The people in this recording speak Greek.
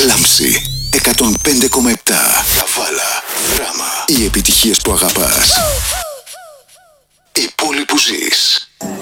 Λάμψη 105,7. Καβάλα, Δράμα. Οι επιτυχίες που αγαπάς. Η πόλη που ζεις.